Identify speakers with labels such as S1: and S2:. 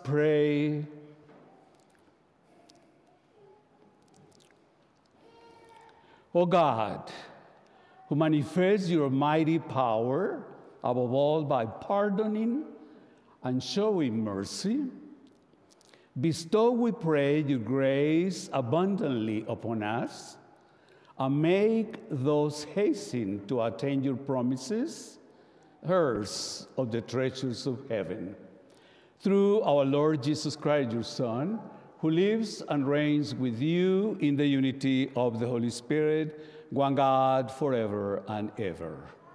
S1: pray. O God, who manifests your mighty power, above all by pardoning and showing mercy, bestow, we pray, your grace abundantly upon us, and make those hasten to attain your promises heirs of the treasures of heaven. Through our Lord Jesus Christ, your Son, who lives and reigns with you in the unity of the Holy Spirit, one God, forever and ever.